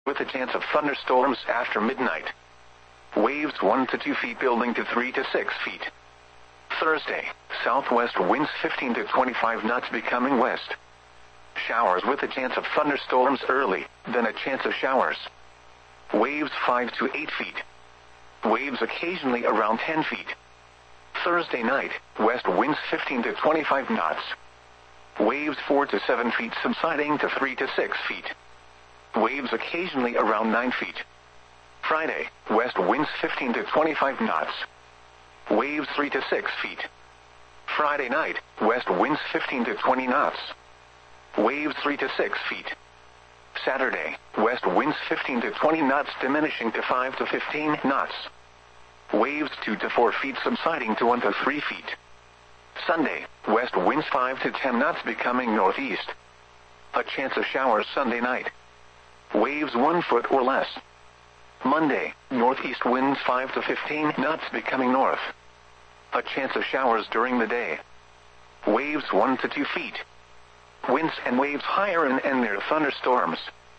with a chance of thunderstorms after midnight. Waves 1 to 2 feet building to 3 to 6 feet. Thursday, southwest winds 15 to 25 knots becoming west. Showers with a chance of thunderstorms early, then a chance of showers. Waves 5 to 8 feet. Waves occasionally around 10 feet. Thursday night, west winds 15 to 25 knots. Waves 4 to 7 feet subsiding to 3 to 6 feet. Waves occasionally around 9 feet. Friday, west winds 15 to 25 knots. Waves 3 to 6 feet. Friday night, west winds 15 to 20 knots. Waves 3 to 6 feet. Saturday, west winds 15 to 20 knots diminishing to 5 to 15 knots. Waves 2 to 4 feet subsiding to 1 to 3 feet. Sunday, west winds 5 to 10 knots becoming northeast. A chance of showers Sunday night. Waves 1 foot or less. Monday, northeast winds 5 to 15 knots becoming north. A chance of showers during the day. Waves 1 to 2 feet. Winds and waves higher and near thunderstorms.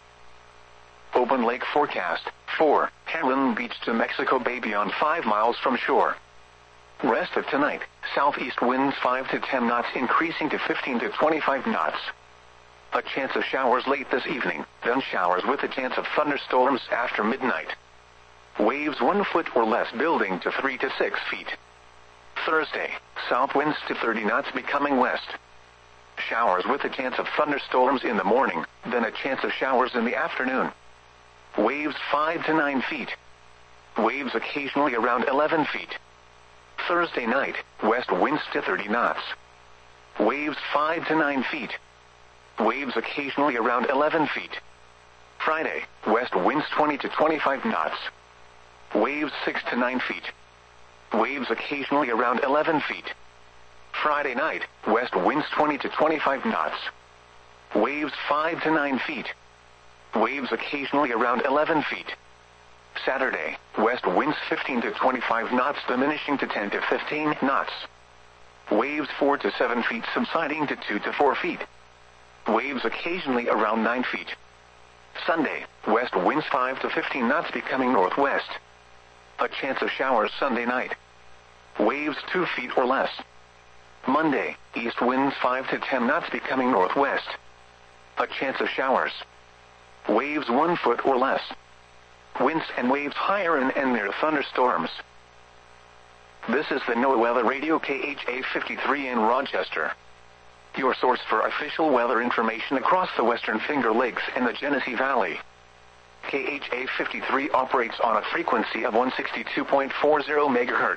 Open lake forecast. 4. Carolyn Beach to Mexico Bay beyond 5 miles from shore. Rest of tonight, southeast winds 5 to 10 knots increasing to 15 to 25 knots. A chance of showers late this evening, then showers with a chance of thunderstorms after midnight. Waves 1 foot or less building to 3 to 6 feet. Thursday, south winds to 30 knots becoming west. Showers with a chance of thunderstorms in the morning, then a chance of showers in the afternoon. Waves 5 to 9 feet. Waves occasionally around 11 feet. Thursday night, west winds to 30 knots. Waves 5 to 9 feet. Waves occasionally around 11 feet. Friday, west winds 20 to 25 knots. Waves 6 to 9 feet. Waves occasionally around 11 feet. Friday night, west winds 20 to 25 knots. Waves 5 to 9 feet. Waves occasionally around 11 feet. Saturday, west winds 15 to 25 knots diminishing to 10 to 15 knots. Waves 4 to 7 feet subsiding to 2 to 4 feet. Waves occasionally around 9 feet. Sunday, west winds 5 to 15 knots becoming northwest. A chance of showers Sunday night. Waves 2 feet or less. Monday, east winds 5 to 10 knots becoming northwest. A chance of showers. Waves 1 foot or less. Winds and waves higher and near thunderstorms. This is the NOAA Weather Radio KHA 53 in Rochester. Your source for official weather information across the Western Finger Lakes and the Genesee Valley. KHA 53 operates on a frequency of 162.40 MHz.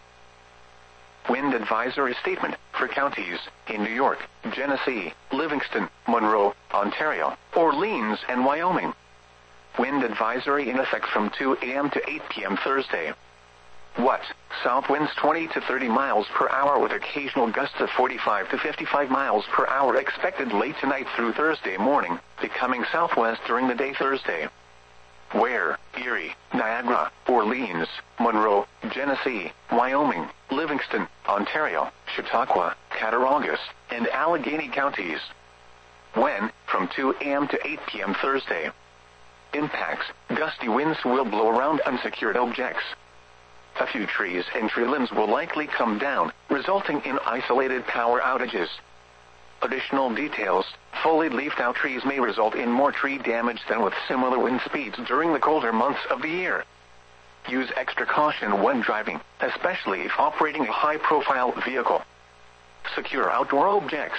Wind advisory statement for counties in New York, Genesee, Livingston, Monroe, Ontario, Orleans, and Wyoming. Wind advisory in effect from 2 a.m. to 8 p.m. Thursday. What? South winds 20 to 30 miles per hour with occasional gusts of 45 to 55 miles per hour expected late tonight through Thursday morning, becoming southwest during the day Thursday. Where? Erie, Niagara, Orleans, Monroe, Genesee, Wyoming, Livingston, Ontario, Chautauqua, Cattaraugus, and Allegheny counties. When? From 2 a.m. to 8 p.m. Thursday. Impacts: gusty winds will blow around unsecured objects. A few trees and tree limbs will likely come down, resulting in isolated power outages. Additional details: fully leafed out trees may result in more tree damage than with similar wind speeds during the colder months of the year. Use extra caution when driving, especially if operating a high-profile vehicle. Secure outdoor objects.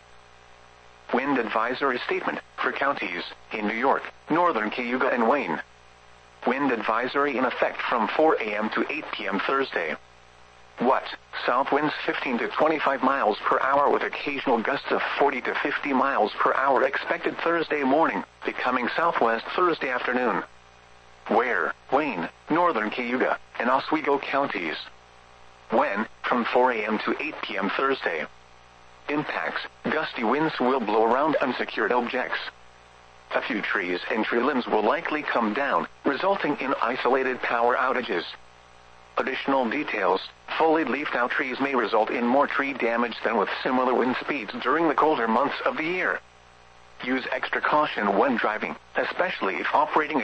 Wind advisory statement for counties in New York, Northern Cayuga, and Wayne. Wind advisory in effect from 4 a.m. to 8 p.m. Thursday. What? South winds 15 to 25 miles per hour with occasional gusts of 40 to 50 miles per hour expected Thursday morning, becoming southwest Thursday afternoon. Where? Wayne, Northern Cayuga, and Oswego counties. When? From 4 a.m. to 8 p.m. Thursday. Impacts: gusty winds will blow around unsecured objects. A few trees and tree limbs will likely come down, resulting in isolated power outages. Additional details: fully leafed out trees may result in more tree damage than with similar wind speeds during the colder months of the year. Use extra caution when driving, especially if operating